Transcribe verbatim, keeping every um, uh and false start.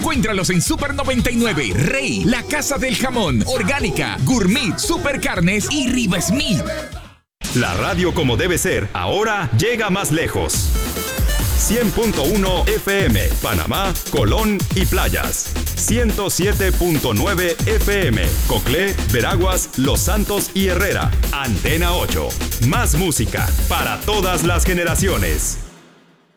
Encuéntralos en Super noventa y nueve, Rey, La Casa del Jamón, Orgánica, Gourmet, Super Carnes y Riva Smith. La radio como debe ser, ahora llega más lejos. cien punto uno F M, Panamá, Colón y Playas. ciento siete punto nueve F M, Coclé, Veraguas, Los Santos y Herrera. Antena ocho. Más música para todas las generaciones.